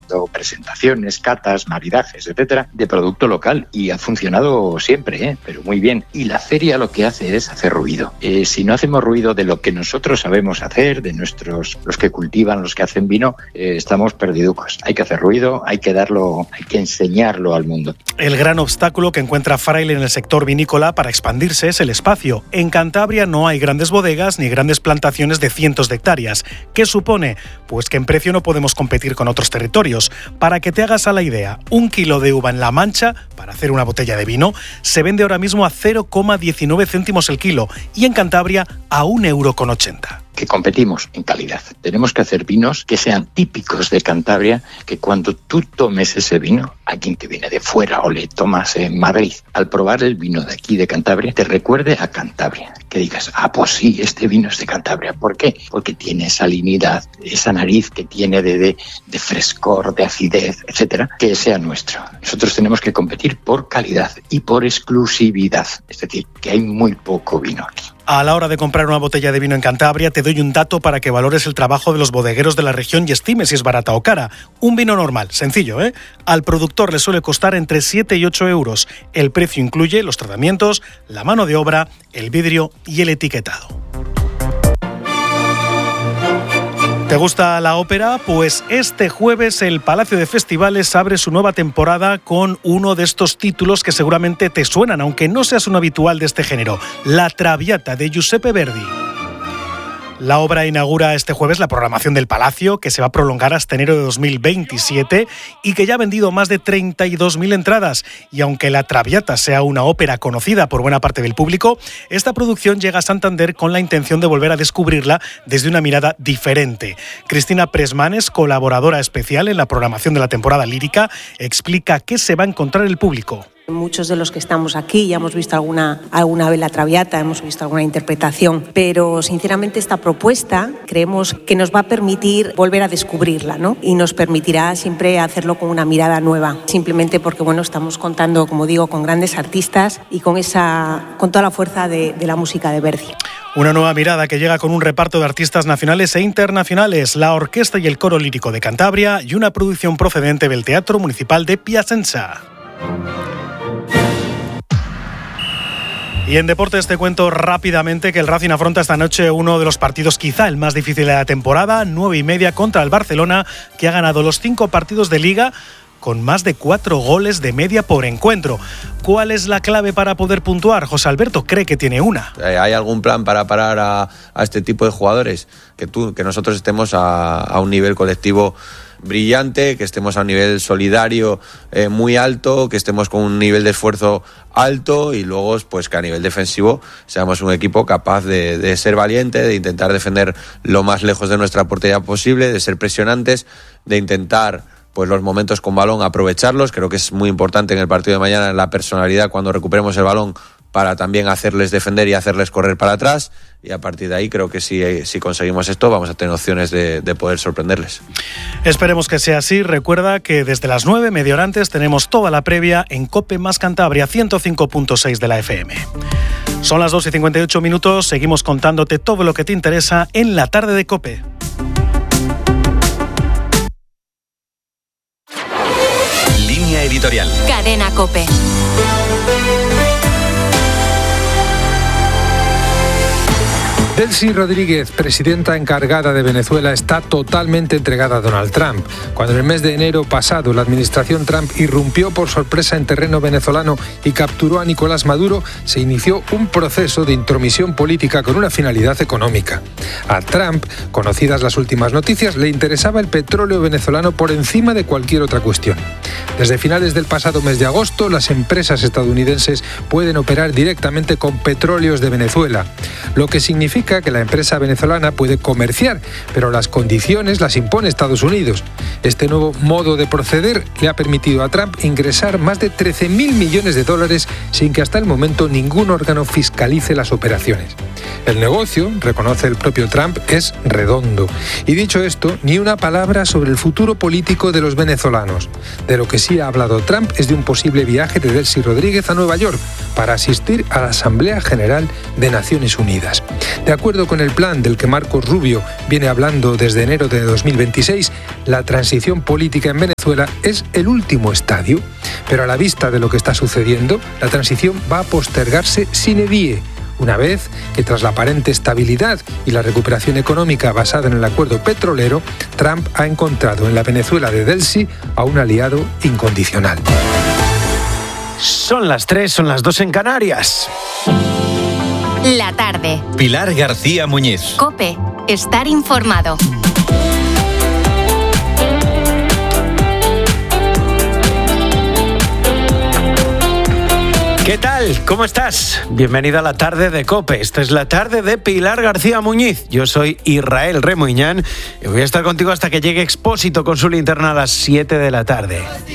haciendo presentaciones, catas, maridajes, etcétera, de producto local y ha funcionado siempre, pero muy bien. Y la feria lo que hace es hacer ruido. Si no hacemos ruido de lo que nosotros sabemos hacer, de los que cultivan, los que hacen vino, estamos perdiducos. Hay que hacer ruido, hay que enseñarlo al mundo. El gran obstáculo que encuentra Fraile en el sector vinícola para expandirse es el espacio. En Cantabria no hay grandes bodegas ni grandes plantaciones de cientos de hectáreas. ¿Qué supone? Pues que en precio no podemos competir con otros territorios. Para que te hagas a la idea, 1 kilo de uva en La Mancha, para hacer una botella de vino, se vende ahora mismo a 0,19 céntimos el kilo y en Cantabria a 1,80 €. Que competimos en calidad. Tenemos que hacer vinos que sean típicos de Cantabria, que cuando tú tomes ese vino, a quien te viene de fuera o le tomas en Madrid, al probar el vino de aquí de Cantabria, te recuerde a Cantabria. Que digas, pues sí, este vino es de Cantabria. ¿Por qué? Porque tiene salinidad, esa nariz que tiene de frescor, de acidez, etcétera, que sea nuestro. Nosotros tenemos que competir por calidad y por exclusividad. Es decir, que hay muy poco vino aquí. A la hora de comprar una botella de vino en Cantabria, te doy un dato para que valores el trabajo de los bodegueros de la región y estimes si es barata o cara. Un vino normal, sencillo, al productor le suele costar entre 7 y 8 euros. El precio incluye los tratamientos, la mano de obra, el vidrio y el etiquetado. ¿Te gusta la ópera? Pues este jueves el Palacio de Festivales abre su nueva temporada con uno de estos títulos que seguramente te suenan, aunque no seas un habitual de este género, La Traviata de Giuseppe Verdi. La obra inaugura este jueves la programación del Palacio, que se va a prolongar hasta enero de 2027 y que ya ha vendido más de 32.000 entradas. Y aunque La Traviata sea una ópera conocida por buena parte del público, esta producción llega a Santander con la intención de volver a descubrirla desde una mirada diferente. Cristina Presmanes, colaboradora especial en la programación de la temporada lírica, explica qué se va a encontrar el público. Muchos de los que estamos aquí ya hemos visto alguna vez La Traviata, hemos visto alguna interpretación, pero sinceramente esta propuesta creemos que nos va a permitir volver a descubrirla, ¿no? Y nos permitirá siempre hacerlo con una mirada nueva, simplemente porque estamos contando, como digo, con grandes artistas y con toda la fuerza de la música de Verdi. Una nueva mirada que llega con un reparto de artistas nacionales e internacionales, la Orquesta y el Coro Lírico de Cantabria y una producción procedente del Teatro Municipal de Piacenza. Y en deportes te cuento rápidamente que el Racing afronta esta noche uno de los partidos quizá el más difícil de la temporada, 9:30 contra el Barcelona, que ha ganado los 5 partidos de Liga con más de 4 goles de media por encuentro. ¿Cuál es la clave para poder puntuar? José Alberto cree que tiene una. ¿Hay algún plan para parar a este tipo de jugadores? Que nosotros estemos a un nivel colectivo brillante, que estemos a un nivel solidario muy alto, que estemos con un nivel de esfuerzo alto y luego pues que a nivel defensivo seamos un equipo capaz de ser valiente, de intentar defender lo más lejos de nuestra portería posible, de ser presionantes, de intentar pues los momentos con balón aprovecharlos. Creo que es muy importante en el partido de mañana la personalidad cuando recuperemos el balón para también hacerles defender y hacerles correr para atrás, y a partir de ahí creo que si conseguimos esto vamos a tener opciones de poder sorprenderles. Esperemos que sea así. Recuerda que desde las 9, media hora antes, tenemos toda la previa en COPE más Cantabria 105.6 de la FM. Son las 2:58 minutos, seguimos contándote todo lo que te interesa en la tarde de COPE. Línea editorial. Cadena COPE. Delcy Rodríguez, presidenta encargada de Venezuela, está totalmente entregada a Donald Trump. Cuando en el mes de enero pasado la administración Trump irrumpió por sorpresa en terreno venezolano y capturó a Nicolás Maduro, se inició un proceso de intromisión política con una finalidad económica. A Trump, conocidas las últimas noticias, le interesaba el petróleo venezolano por encima de cualquier otra cuestión. Desde finales del pasado mes de agosto, las empresas estadounidenses pueden operar directamente con petróleos de Venezuela, lo que significa que la empresa venezolana puede comerciar, pero las condiciones las impone Estados Unidos. Este nuevo modo de proceder le ha permitido a Trump ingresar más de 13.000 millones de dólares sin que hasta el momento ningún órgano fiscalice las operaciones. El negocio, reconoce el propio Trump, es redondo. Y dicho esto, ni una palabra sobre el futuro político de los venezolanos. De lo que sí ha hablado Trump es de un posible viaje de Delcy Rodríguez a Nueva York para asistir a la Asamblea General de Naciones Unidas. De acuerdo con el plan del que Marcos Rubio viene hablando desde enero de 2026, la transición política en Venezuela es el último estadio. Pero a la vista de lo que está sucediendo, la transición va a postergarse sine die, una vez que tras la aparente estabilidad y la recuperación económica basada en el acuerdo petrolero, Trump ha encontrado en la Venezuela de Delcy a un aliado incondicional. Son las 3, son las 2 en Canarias. La tarde. Pilar García Muñiz. COPE. Estar informado. ¿Qué tal? ¿Cómo estás? Bienvenida a la tarde de COPE. Esta es la tarde de Pilar García Muñiz. Yo soy Israel Remuñán y voy a estar contigo hasta que llegue Expósito con su linterna a las 7 de la tarde.